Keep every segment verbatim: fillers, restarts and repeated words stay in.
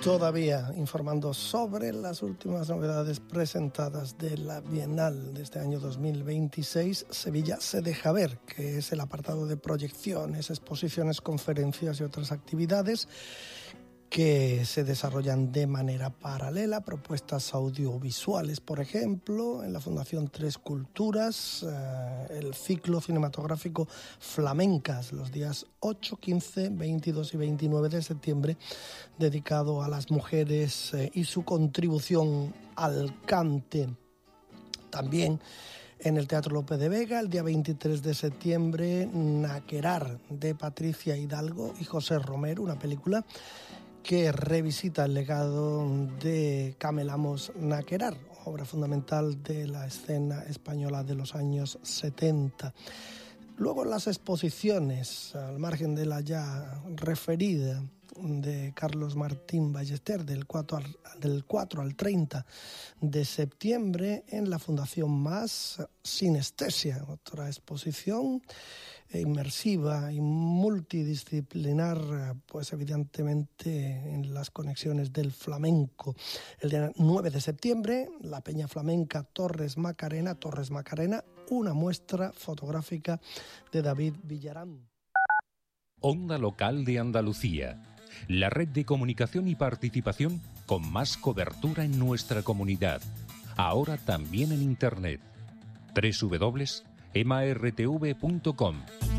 Todavía informando sobre las últimas novedades presentadas de la Bienal de este año dos mil veintiséis, Sevilla se deja ver, que es el apartado de proyecciones, exposiciones, conferencias y otras actividades que se desarrollan de manera paralela, propuestas audiovisuales, por ejemplo, en la Fundación Tres Culturas, eh, el ciclo cinematográfico Flamencas, los días ocho, quince, veintidós y veintinueve de septiembre, dedicado a las mujeres eh, y su contribución al cante. También en el Teatro Lope de Vega, el día veintitrés de septiembre, Naquerar, de Patricia Hidalgo y José Romero, una película que revisita el legado de Kamel Amos Naquerar, obra fundamental de la escena española de los años setenta. Luego las exposiciones, al margen de la ya referida de Carlos Martín Ballester, del cuatro al, del cuatro al treinta de septiembre, en la Fundación Más, Sinestesia, otra exposición inmersiva y multidisciplinar, pues evidentemente en las conexiones del flamenco. El día nueve de septiembre, la Peña Flamenca Torres Macarena, Torres Macarena, una muestra fotográfica de David Villarán. Onda Local de Andalucía, la red de comunicación y participación con más cobertura en nuestra comunidad, ahora también en Internet. doble u doble u doble u punto ema erre te ve punto com.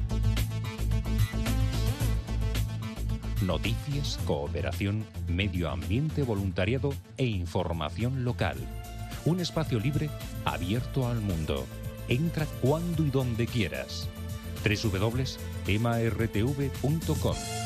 Noticias, cooperación, medio ambiente, voluntariado e información local. Un espacio libre abierto al mundo. Entra cuando y donde quieras. doble u doble u doble u punto ema erre te ve punto com.